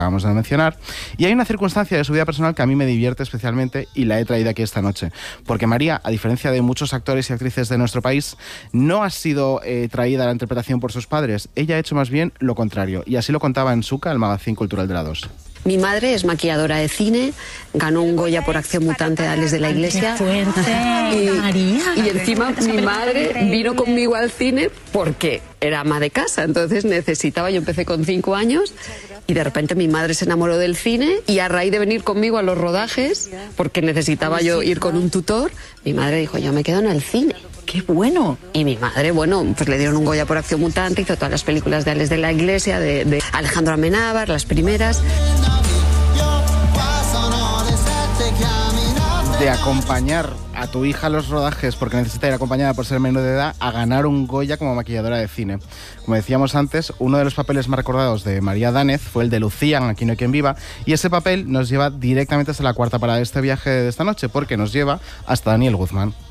acabamos de mencionar, y hay una circunstancia de su vida personal que a mí me divierte especialmente y la he traído aquí esta noche, porque María, a diferencia de muchos actores y actrices de nuestro país, no ha sido traída a la interpretación por sus padres, ella ha hecho más bien lo contrario, y así lo contaba en Suca, el magazín cultural de la 2. Mi madre es maquilladora de cine, ganó un Goya por Acción Mutante de Ales de la Iglesia. ¡Qué fuerte! María. Y encima mi madre vino conmigo al cine porque era ama de casa, entonces necesitaba, yo empecé con 5 años y de repente mi madre se enamoró del cine y a raíz de venir conmigo a los rodajes, porque necesitaba yo ir con un tutor, mi madre dijo, yo me quedo en el cine. ¡Qué bueno! Y mi madre, bueno, pues le dieron un Goya por Acción Mutante, hizo todas las películas de Ales de la Iglesia, de Alejandro Amenábar, las primeras. De acompañar a tu hija a los rodajes porque necesita ir acompañada por ser menor de edad a ganar un Goya como maquilladora de cine. Como decíamos antes, uno de los papeles más recordados de María Dánez fue el de Lucía en Aquí no hay quien viva, y ese papel nos lleva directamente hasta la cuarta parada de este viaje de esta noche, porque nos lleva hasta Daniel Guzmán.